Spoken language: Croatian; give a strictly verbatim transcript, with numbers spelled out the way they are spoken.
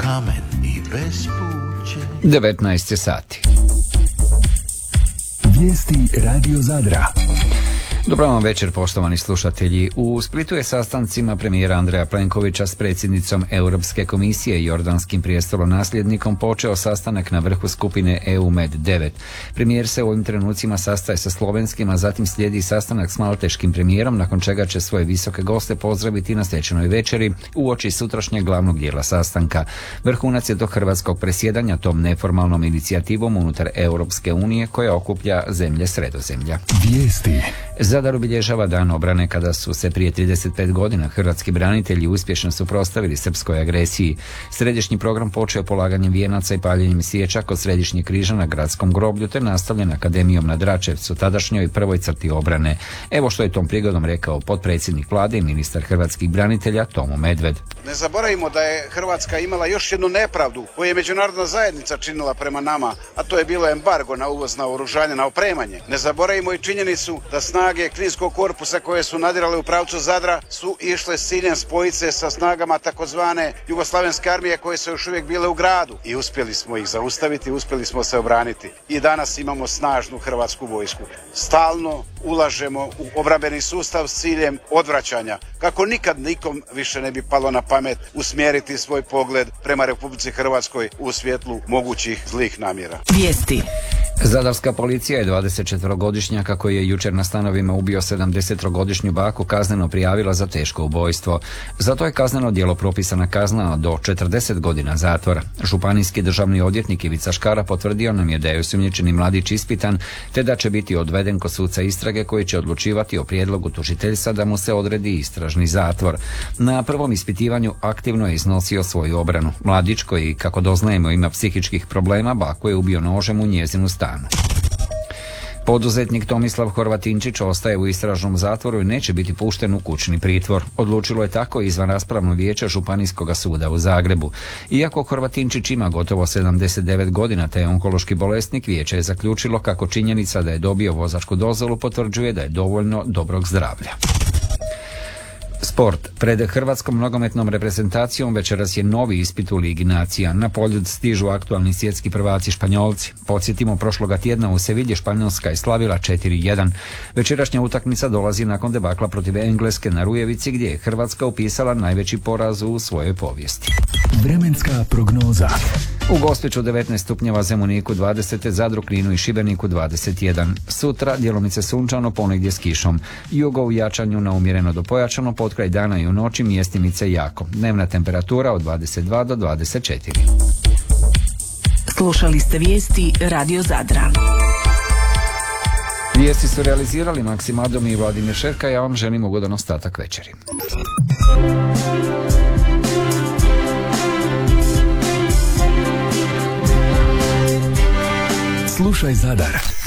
kamen i bespuće. devetnaest sati. Vijesti Radio Zadra. Dobro vam večer, poštovani slušatelji. U Splitu je sastancima premijera Andreja Plenkovića s predsjednicom Europske komisije i jordanskim prijestolonasljednikom počeo sastanak na vrhu skupine E U Med devet. Premijer se u ovim trenucima sastaje sa slovenskim, a zatim slijedi sastanak s malteškim premijerom, nakon čega će svoje visoke goste pozdraviti na svečanoj večeri uoči sutrašnjeg glavnog dijela sastanka. Vrhunac je do hrvatskog presjedanja tom neformalnom inicijativom unutar Europske unije koja okuplja zemlje Sredozemlja. Vijesti. Zadar obilježava dan obrane kada su se prije trideset pet godina hrvatski branitelji uspješno suprotstavili srpskoj agresiji. Središnji program počeo polaganjem vijenaca i paljenjem svijeća kod Središnjeg križa na gradskom groblju te nastavljen akademijom na Dračevcu, tadašnjoj prvoj crti obrane. Evo što je tom prigodom rekao potpredsjednik vlade i ministar hrvatskih branitelja Tomo Medved. Ne zaboravimo da je Hrvatska imala još jednu nepravdu koju je međunarodna zajednica činila prema nama, a to je bilo embargo na uvoz naoružanja, na opremanje. Ne zaboravimo i činjenicu da snage Kninskog korpusa koje su nadirale u pravcu Zadra su išle s ciljem spojiti se sa snagama takozvane Jugoslavenske armije koje su još uvijek bile u gradu. I uspjeli smo ih zaustaviti, uspjeli smo se obraniti. I danas imamo snažnu hrvatsku vojsku. Stalno ulažemo u obrambeni sustav s ciljem odvraćanja, kako nikad nikom više ne bi palo na pamet usmjeriti svoj pogled prema Republici Hrvatskoj u svjetlu mogućih zlih namjera. Vijesti. Zadarska policija je dvadesetčetverogodišnjaka koji je jučer na stanovima ubio sedamdesettrogodišnju baku kazneno prijavila za teško ubojstvo. Za to je kazneno djelo propisana kazna do četrdeset godina zatvora. Županijski državni odvjetnik Ivica Škara potvrdio nam je da je osumnjičeni mladić ispitan te da će biti odveden kod suca istrage koji će odlučivati o prijedlogu tužiteljstva da mu se odredi istražni zatvor. Na prvom ispitivanju aktivno je iznosio svoju obranu. Mladić koji, kako doznajemo, ima psihičkih problema, baku je ubio nožem u njezinu stanu. Poduzetnik Tomislav Horvatinčić ostaje u istražnom zatvoru i neće biti pušten u kućni pritvor. Odlučilo je tako izvanraspravno vijeće Županijskog suda u Zagrebu. Iako Horvatinčić ima gotovo sedamdeset devet godina te je onkološki bolesnik, vijeće je zaključilo kako činjenica da je dobio vozačku dozvolu potvrđuje da je dovoljno dobrog zdravlja. Sport. Pred hrvatskom nogometnom reprezentacijom večeras je novi ispit u Ligi nacija. Na polju stižu aktualni svjetski prvaci Španjolci. Podsjetimo, prošloga tjedna u Sevilji Španjolska je slavila četiri jedan. Večerašnja utakmica dolazi nakon debakla protiv Engleske na Rujevici gdje je Hrvatska upisala najveći poraz u svojoj povijesti. Vremenska prognoza. U Gospiću devetnaest stupnjeva, Zemuniku dvadeset, Zadru, Kninu i Šibeniku dvadeset jedan. Sutra djelomice sunčano, ponegdje s kišom. Jugo u jačanju na umjereno do pojačano, potkraj dana i u noći mjestimice jako. Dnevna temperatura od dvadeset dva do dvadeset četiri. Slušali ste vijesti Radio Zadra. Vijesti su realizirali Maksim Adom i Vladimir Šerka. Ja vam želim ugodan ostatak večeri. Slušaj Zadar.